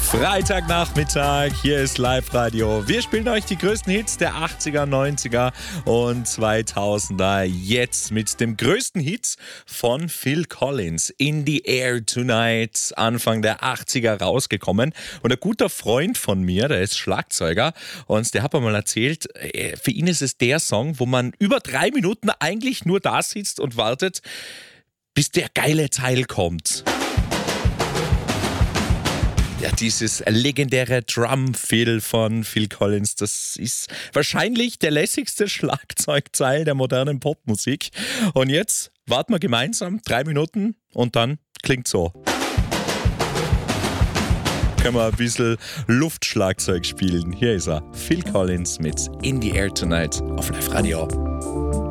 Freitagnachmittag, hier ist Live-Radio. Wir spielen euch die größten Hits der 80er, 90er und 2000er. Jetzt mit dem größten Hit von Phil Collins, In the Air Tonight, Anfang der 80er rausgekommen. Und ein guter Freund von mir, der ist Schlagzeuger, und der hat mir mal erzählt, für ihn ist es der Song, wo man über 3 Minuten eigentlich nur da sitzt und wartet, bis der geile Teil kommt. Ja, dieses legendäre Drum-Fill von Phil Collins, das ist wahrscheinlich der lässigste Schlagzeugteil der modernen Popmusik. Und jetzt warten wir gemeinsam 3 Minuten und dann klingt so. Können wir ein bisschen Luftschlagzeug spielen. Hier ist er, Phil Collins mit In the Air Tonight auf Live Radio.